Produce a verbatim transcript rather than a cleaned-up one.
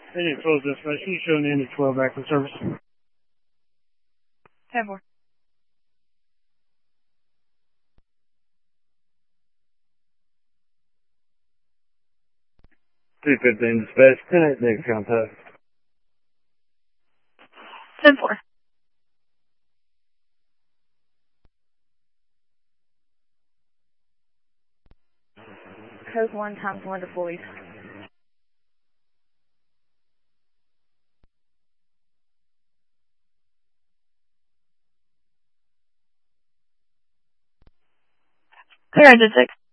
Unit twelve dispatch, you showing the Unit twelve active service. ten four. two fifteen dispatch, ten eight next contact. ten four. Code one times one to police. Clear engine six.